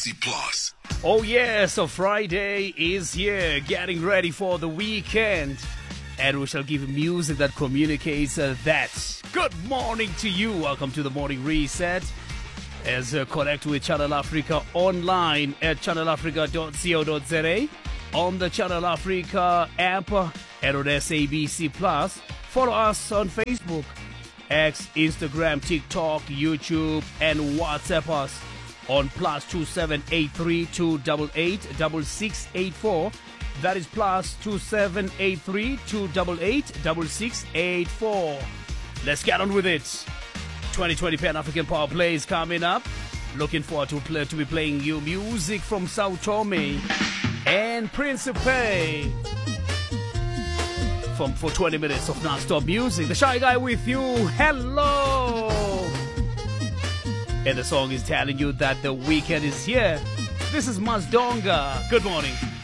SABC Plus. Oh yeah, so Friday is here, getting ready for the weekend. And we shall give you music that communicates that. Good morning to you. Welcome to the Morning Reset. As connect with Channel Africa online at channelafrica.co.za, on the Channel Africa app, and on SABC Plus. Follow us on Facebook, X, Instagram, TikTok, YouTube, and WhatsApp us on +2783 288 6684. That is +2783 288 6684. Let's get on with it. 2020 Pan-African Power Play is coming up. Looking forward to be playing you music from Sao Tome and Principe. For 20 minutes of non-stop music. The Shy Guy with you. Hello. And the song is telling you that the weekend is here. This is Mazdonga. Good morning.